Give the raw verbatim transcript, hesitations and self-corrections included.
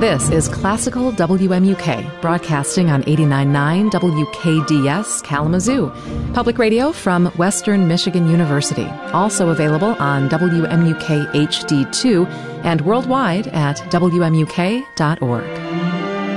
This is Classical W M U K, broadcasting on eighty-nine point nine W K D S Kalamazoo, public radio from Western Michigan University, also available on W M U K H D two and worldwide at W M U K dot org.